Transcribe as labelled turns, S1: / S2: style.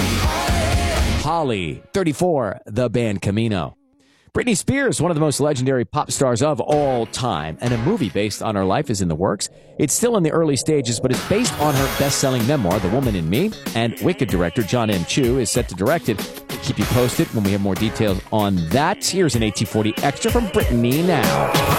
S1: Holly, 34, the band Camino. Britney Spears, one of the most legendary pop stars of all time, and a movie based on her life is in the works. It's still in the early stages, but it's based on her best-selling memoir, The Woman in Me, and Wicked director John M. Chu is set to direct it. We'll keep you posted when we have more details on that. Here's an AT40 Extra from Britney now.